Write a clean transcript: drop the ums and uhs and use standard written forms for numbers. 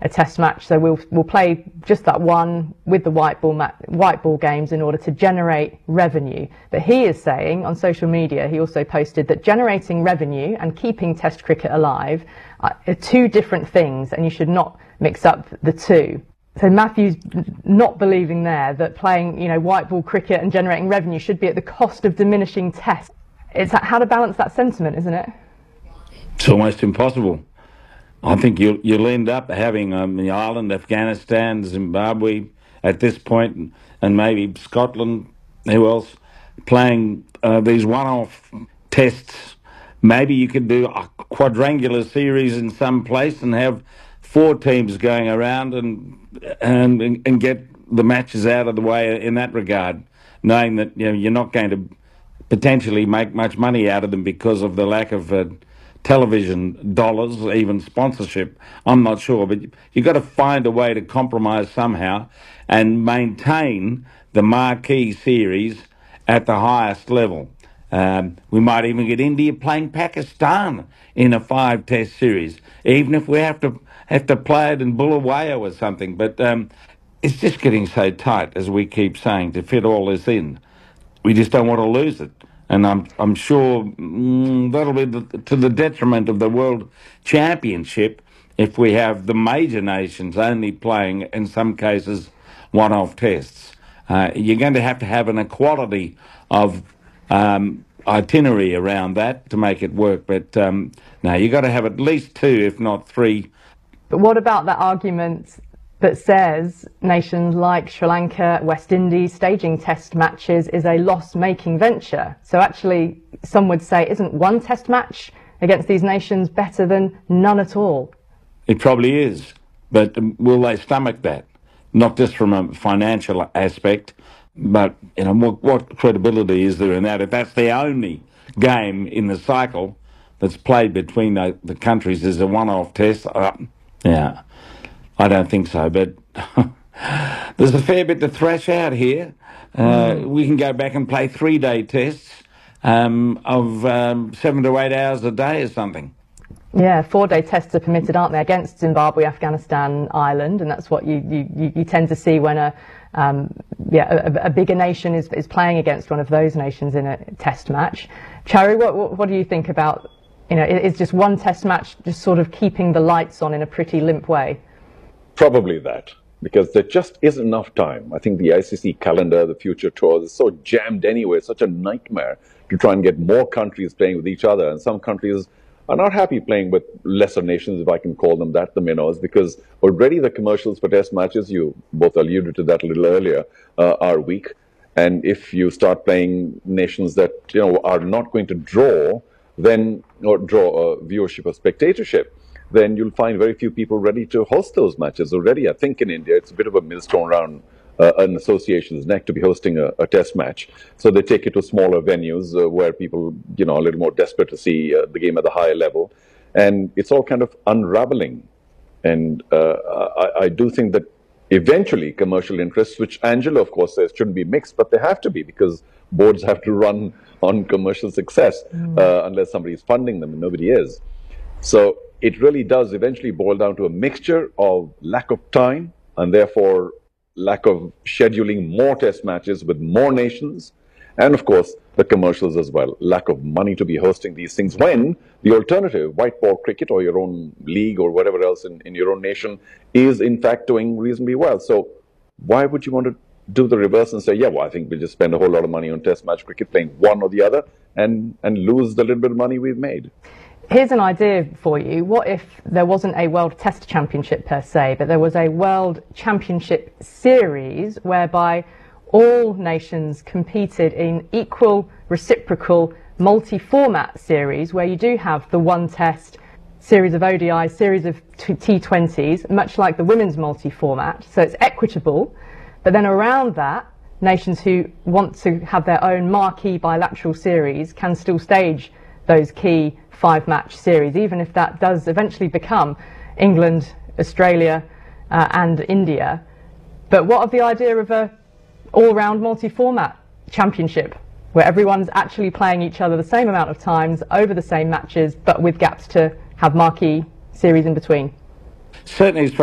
a test match, so we'll play just that one with the white ball games in order to generate revenue. But he is saying on social media, he also posted that generating revenue and keeping test cricket alive are two different things, and you should not mix up the two. So Matthew's not believing there that playing, white ball cricket and generating revenue should be at the cost of diminishing tests. It's how to balance that sentiment, isn't it? It's almost impossible. I think you'll end up having Ireland, Afghanistan, Zimbabwe at this point, and maybe Scotland, who else, playing these one-off tests. Maybe you could do a quadrangular series in some place and have 4 teams going around and get the matches out of the way in that regard, knowing that you're not going to potentially make much money out of them because of the lack of television dollars, even sponsorship. I'm not sure, but you've got to find a way to compromise somehow and maintain the marquee series at the highest level. We might even get India playing Pakistan in a 5-test series, even if we have to play it in Bulawayo or something. But it's just getting so tight, as we keep saying, to fit all this in. We just don't want to lose it. And I'm sure that'll be to the detriment of the World Championship if we have the major nations only playing, in some cases, one-off tests. You're going to have an equality of itinerary around that to make it work. But no, you've got to have at least 2, if not 3. But what about that argument that says nations like Sri Lanka, West Indies, staging test matches is a loss-making venture? So actually, some would say, isn't one test match against these nations better than none at all? It probably is, but will they stomach that? Not just from a financial aspect, but what credibility is there in that? If that's the only game in the cycle that's played between the countries is a one-off test, yeah, I don't think so. But there's a fair bit to thrash out here. We can go back and play 3-day tests of 7 to 8 hours a day or something. Yeah, 4-day tests are permitted, aren't they, against Zimbabwe, Afghanistan, Ireland, and that's what you tend to see when a bigger nation is playing against one of those nations in a test match. Charu, what do you think about, is just one test match just sort of keeping the lights on in a pretty limp way? Probably that, because there just isn't enough time. I think the ICC calendar, the future tours, is so jammed anyway, such a nightmare to try and get more countries playing with each other, and some countries are not happy playing with lesser nations, if I can call them that, the minnows, because already the commercials for test matches, you both alluded to that a little earlier, are weak. And if you start playing nations that are not going to draw, or draw a viewership or spectatorship, then you'll find very few people ready to host those matches already. I think in India, it's a bit of a millstone around an association's neck to be hosting a test match. So they take it to smaller venues where people, are a little more desperate to see the game at the higher level. And it's all kind of unraveling. And I do think that eventually commercial interests, which Angela, of course, says shouldn't be mixed, but they have to be, because boards have to run on commercial success unless somebody is funding them, and nobody is. So it really does eventually boil down to a mixture of lack of time and therefore lack of scheduling more test matches with more nations, and of course the commercials as well. Lack of money to be hosting these things when the alternative, white ball cricket or your own league or whatever else in your own nation, is in fact doing reasonably well. So why would you want to do the reverse and say, yeah, well, I think we'll just spend a whole lot of money on test match cricket playing one or the other and lose the little bit of money we've made? Here's an idea for you. What if there wasn't a World Test Championship per se, but there was a World Championship Series whereby all nations competed in equal, reciprocal, multi-format series where you do have the one test, series of ODIs, series of T20s, much like the women's multi-format. So it's equitable, but then around that, nations who want to have their own marquee bilateral series can still stage those key 5-match series, even if that does eventually become England, Australia and India. But what of the idea of a all-round multi-format championship where everyone's actually playing each other the same amount of times over the same matches, but with gaps to have marquee series in between? Certainly